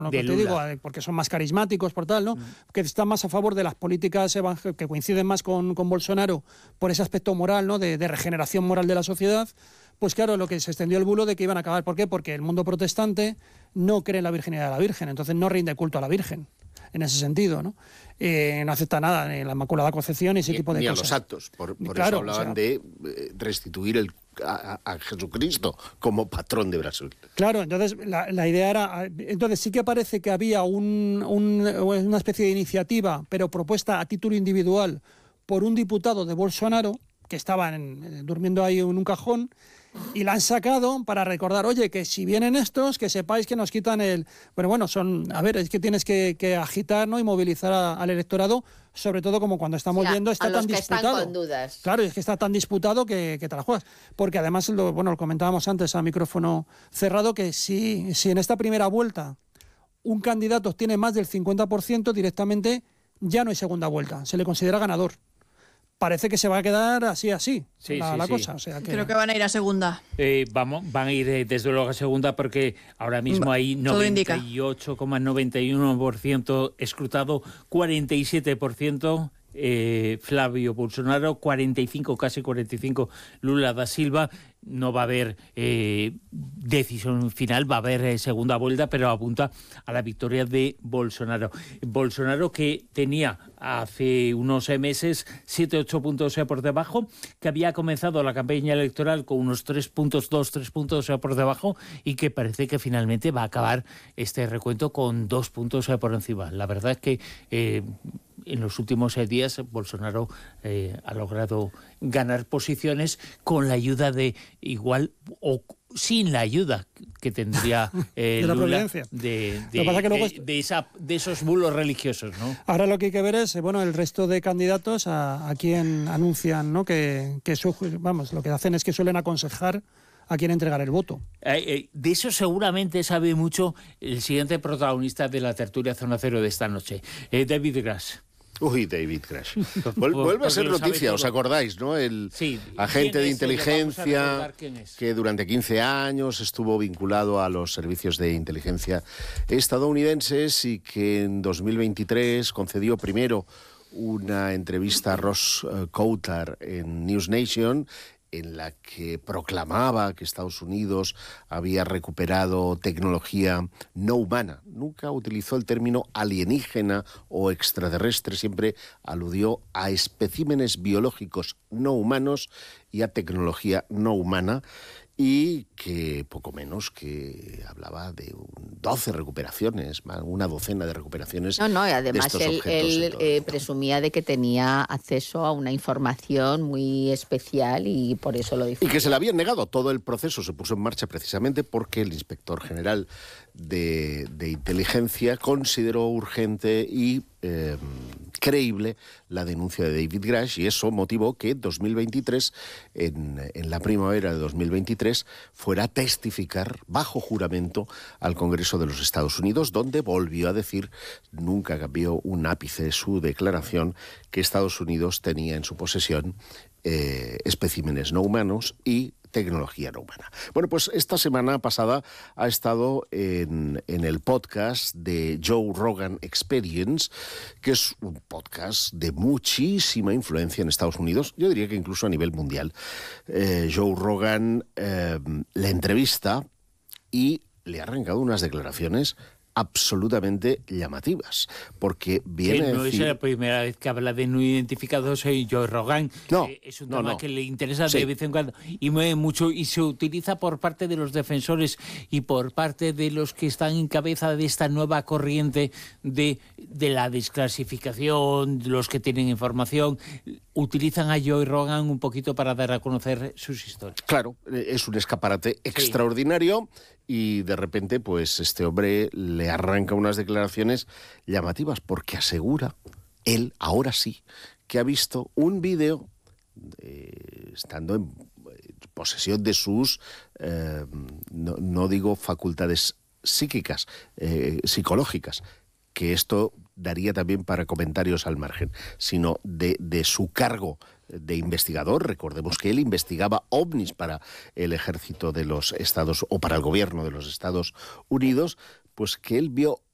lo que te digo, porque son más carismáticos, por tal, ¿no? Que están más a favor de las políticas que coinciden más con Bolsonaro por ese aspecto moral, ¿no? De regeneración moral de la sociedad. Pues claro, lo que se extendió el bulo de que iban a acabar. ¿Por qué? Porque el mundo protestante no cree en la virginidad de la Virgen, entonces no rinde culto a la Virgen, en ese sentido, ¿no? No acepta nada, ni la Inmaculada Concepción, ni ese tipo de cosas. Ni a los actos, por claro, eso hablaban de restituir a Jesucristo como patrón de Brasil. Claro, entonces la idea era... Entonces sí que parece que había una especie de iniciativa, pero propuesta a título individual por un diputado de Bolsonaro, que estaba durmiendo ahí en un cajón, y la han sacado para recordar, oye, que si vienen estos, que sepáis que nos quitan el... Pero bueno, es que tienes que agitar, ¿no? Y movilizar al electorado, sobre todo como cuando estamos viendo, está tan disputado. Están con dudas. Claro, es que está tan disputado que te la juegas. Porque además, lo comentábamos antes a micrófono cerrado, que si en esta primera vuelta un candidato obtiene más del 50%, directamente ya no hay segunda vuelta, se le considera ganador. Parece que se va a quedar así la cosa. O sea que... Creo que van a ir a segunda. Van a ir desde luego a segunda porque ahora mismo hay 98,91% escrutado, 47% Flavio Bolsonaro, 45, casi 45 Lula da Silva. No va a haber decisión final, va a haber segunda vuelta, pero apunta a la victoria de Bolsonaro. Bolsonaro, que tenía hace unos meses 7-8 puntos por debajo, que había comenzado la campaña electoral con unos 3 puntos por debajo, y que parece que finalmente va a acabar este recuento con 2 puntos por encima. La verdad es que en los últimos días Bolsonaro ha logrado ganar posiciones con la ayuda de igual o sin la ayuda que tendría de la Lula de esos bulos religiosos, ¿no? Ahora lo que hay que ver es el resto de candidatos a quien anuncian, ¿no? que lo que hacen es que suelen aconsejar a quién entregar el voto. De eso seguramente sabe mucho el siguiente protagonista de la tertulia Zona Cero de esta noche, David Grass. Uy, David Grass. Vuelve a ser noticia, ¿os acordáis, no? El agente de inteligencia que durante 15 años estuvo vinculado a los servicios de inteligencia estadounidenses y que en 2023 concedió primero una entrevista a Ross Coulter en News Nation, en la que proclamaba que Estados Unidos había recuperado tecnología no humana. Nunca utilizó el término alienígena o extraterrestre, siempre aludió a especímenes biológicos no humanos y a tecnología no humana, y que poco menos que hablaba de 12 recuperaciones, una docena de recuperaciones. Y además de estos él presumía de que tenía acceso a una información muy especial y por eso lo difundió. Y que se le habían negado. Todo el proceso se puso en marcha precisamente porque el inspector general de inteligencia consideró urgente y creíble la denuncia de David Grass, y eso motivó que en 2023, en la primavera de 2023, fuera a testificar bajo juramento al Congreso de los Estados Unidos, donde volvió a decir, nunca cambió un ápice de su declaración, que Estados Unidos tenía en su posesión especímenes no humanos y tecnología no humana. Bueno, pues esta semana pasada ha estado en el podcast de Joe Rogan Experience, que es un podcast de muchísima influencia en Estados Unidos, yo diría que incluso a nivel mundial. Joe Rogan le entrevista y le ha arrancado unas declaraciones absolutamente llamativas, porque viene no es la primera vez que habla de no identificados. Soy Joe Rogan. Es un tema que le interesa de vez en cuando y mueve mucho, y se utiliza por parte de los defensores y por parte de los que están en cabeza de esta nueva corriente de la desclasificación, los que tienen información. Utilizan a Joe Rogan un poquito para dar a conocer sus historias. Claro, es un escaparate extraordinario, y de repente pues este hombre le arranca unas declaraciones llamativas, porque asegura, él ahora sí, que ha visto un vídeo estando en posesión de sus, no digo facultades psíquicas, psicológicas, que esto daría también para comentarios al margen, sino de su cargo de investigador. Recordemos que él investigaba ovnis para el ejército de los Estados, o para el gobierno de los Estados Unidos, pues que él vio